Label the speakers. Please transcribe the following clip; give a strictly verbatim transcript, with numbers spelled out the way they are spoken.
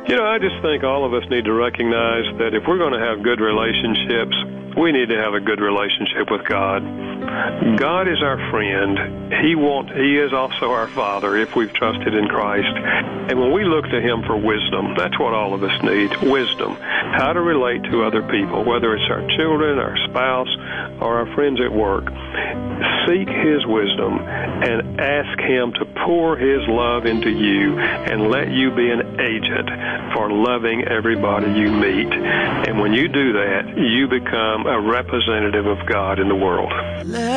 Speaker 1: You know, I just think all of us need to recognize that if we're going to have good relationships, we need to have a good relationship with God. God is our friend. He want, He is also our Father if we've trusted in Christ. And when we look to Him for wisdom, that's what all of us need, wisdom. How to relate to other people, whether it's our children, our spouse, or our friends at work. Seek His wisdom and ask Him to pour His love into you and let you be an agent for loving everybody you meet. And when you do that, you become a representative of God in the world.